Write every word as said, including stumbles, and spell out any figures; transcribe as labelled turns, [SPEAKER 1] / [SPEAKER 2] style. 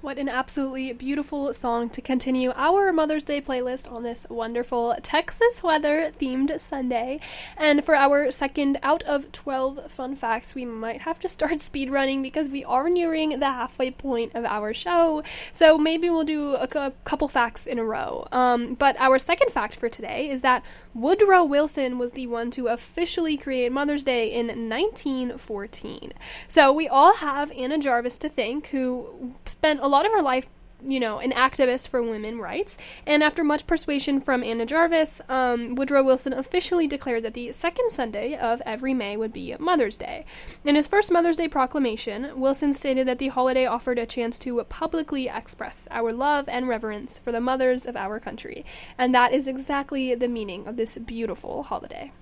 [SPEAKER 1] What an absolutely beautiful song to continue our Mother's Day playlist on this wonderful Texas weather themed Sunday. And for our second out of twelve fun facts, we might have to start speed running because we are nearing the halfway point of our show. So maybe we'll do a, a couple facts in a row. Um, but our second fact for today is that Woodrow Wilson was the one to officially create Mother's Day in nineteen fourteen. So we all have Anna Jarvis to thank, who spent a lot of her life, you know, an activist for women rights. And after much persuasion from Anna Jarvis, um, Woodrow Wilson officially declared that the second Sunday of every May would be Mother's Day. In his first Mother's Day proclamation, Wilson stated that the holiday offered a chance to publicly express our love and reverence for the mothers of our country. And that is exactly the meaning of this beautiful holiday.